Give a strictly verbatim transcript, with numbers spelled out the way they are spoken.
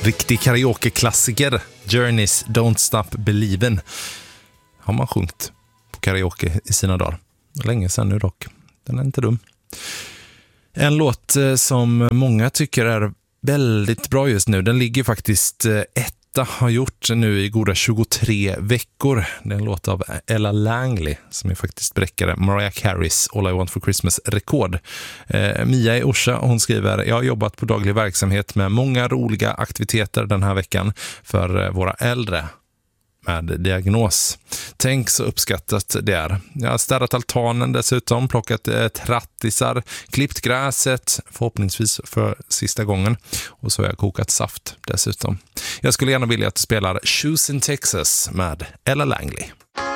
Riktig karaoke-klassiker. Journeys Don't Stop Believin'. Har man sjungit på karaoke i sina dagar. Länge sedan nu dock. Den är inte dum. En låt som många tycker är väldigt bra just nu. Den ligger faktiskt etta, har gjort nu i goda tjugotre veckor. Det är en låt av Ella Langley som är faktiskt bräckare Mariah Careys All I Want for Christmas-rekord. Eh, Mia i Orsa, hon skriver: jag har jobbat på daglig verksamhet med många roliga aktiviteter den här veckan för våra äldre med diagnos. Tänk så uppskattat det är. Jag har städat altanen dessutom, plockat eh, trattisar, klippt gräset, förhoppningsvis för sista gången. Och så har jag kokat saft dessutom. Jag skulle gärna vilja att du spelar Shoes in Texas med Ella Langley.